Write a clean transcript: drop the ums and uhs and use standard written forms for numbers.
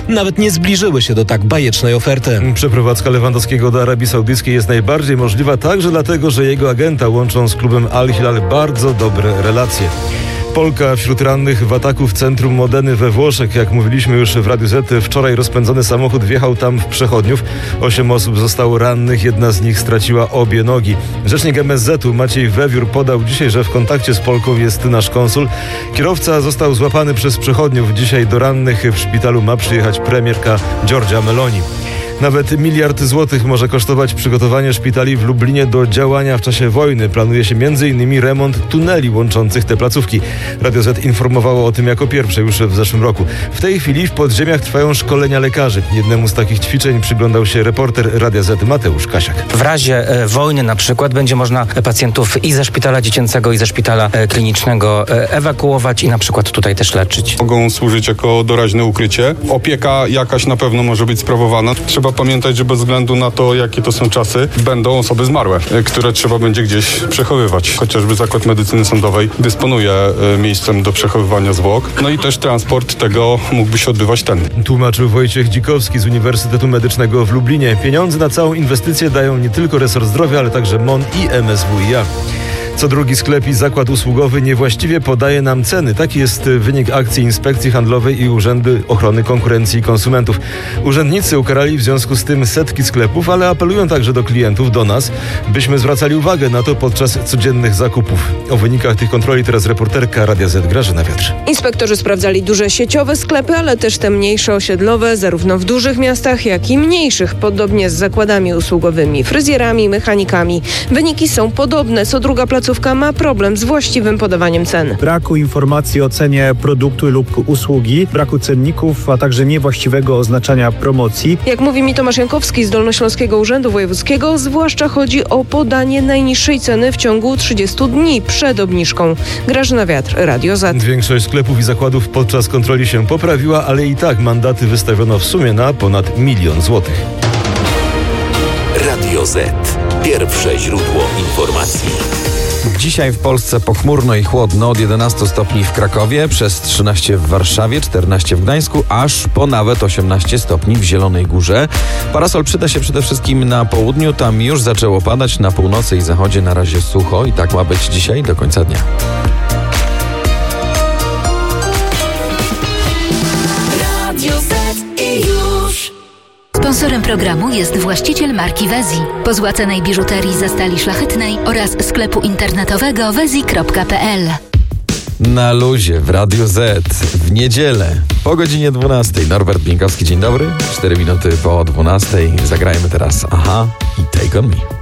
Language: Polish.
nawet nie zbliżyły się do tak bajecznej oferty. Przeprowadzka Lewandowskiego do Arabii Saudyjskiej jest najbardziej możliwa także dlatego, że jego agenta łączą z klubem Al Hilal bardzo dobre relacje. Polka wśród rannych w ataku w centrum Modeny we Włoszech. Jak mówiliśmy już w Radiu Z, wczoraj rozpędzony samochód wjechał tam w przechodniów. 8 osób zostało rannych, jedna z nich straciła obie nogi. Rzecznik MSZ-u Maciej Wewiór podał dzisiaj, że w kontakcie z Polką jest nasz konsul. Kierowca został złapany przez przechodniów. Dzisiaj do rannych w szpitalu ma przyjechać premierka Giorgia Meloni. Nawet 1 miliard złotych może kosztować przygotowanie szpitali w Lublinie do działania w czasie wojny. Planuje się m.in. remont tuneli łączących te placówki. Radio Z informowało o tym jako pierwsze już w zeszłym roku. W tej chwili w podziemiach trwają szkolenia lekarzy. Jednemu z takich ćwiczeń przyglądał się reporter Radia Z Mateusz Kasiak. W razie wojny na przykład będzie można pacjentów i ze szpitala dziecięcego, i ze szpitala klinicznego ewakuować i na przykład tutaj też leczyć. Mogą służyć jako doraźne ukrycie. Opieka jakaś na pewno może być sprawowana. Trzeba pamiętać, że bez względu na to, jakie to są czasy, będą osoby zmarłe, które trzeba będzie gdzieś przechowywać. Chociażby Zakład Medycyny Sądowej dysponuje miejscem do przechowywania zwłok. No i też transport tego mógłby się odbywać tędy. Tłumaczył Wojciech Dzikowski z Uniwersytetu Medycznego w Lublinie. Pieniądze na całą inwestycję dają nie tylko resort zdrowia, ale także MON i MSWiA. Co drugi sklep i zakład usługowy niewłaściwie podaje nam ceny. Taki jest wynik akcji Inspekcji Handlowej i Urzędu Ochrony Konkurencji i Konsumentów. Urzędnicy ukarali w związku z tym setki sklepów, ale apelują także do klientów, do nas, byśmy zwracali uwagę na to podczas codziennych zakupów. O wynikach tych kontroli teraz reporterka Radia Z Grażyna Wiatr. Inspektorzy sprawdzali duże sieciowe sklepy, ale też te mniejsze osiedlowe, zarówno w dużych miastach, jak i mniejszych, podobnie z zakładami usługowymi, fryzjerami, mechanikami. Wyniki są podobne. Co druga placówka ma problem z właściwym podawaniem cen. Braku informacji o cenie produktu lub usługi, braku cenników, a także niewłaściwego oznaczania promocji. Jak mówi mi Tomasz Jankowski z Dolnośląskiego Urzędu Wojewódzkiego, zwłaszcza chodzi o podanie najniższej ceny w ciągu 30 dni przed obniżką. Grażyna Wiatr, Radio Z. Większość sklepów i zakładów podczas kontroli się poprawiła, ale i tak mandaty wystawiono w sumie na ponad 1 000 000 złotych. Radio Z. Pierwsze źródło informacji. Dzisiaj w Polsce pochmurno i chłodno, od 11 stopni w Krakowie, przez 13 w Warszawie, 14 w Gdańsku, aż po nawet 18 stopni w Zielonej Górze. Parasol przyda się przede wszystkim na południu, tam już zaczęło padać, na północy i zachodzie na razie sucho i tak ma być dzisiaj do końca dnia. Sponsorem programu jest właściciel marki Wezi, pozłacanej biżuterii ze stali szlachetnej oraz sklepu internetowego wezi.pl. Na luzie w Radiu Z w niedzielę po godzinie 12. Norbert Bieńkowski, dzień dobry. 4 minuty po 12. Zagrajmy teraz Aha i Take On Me.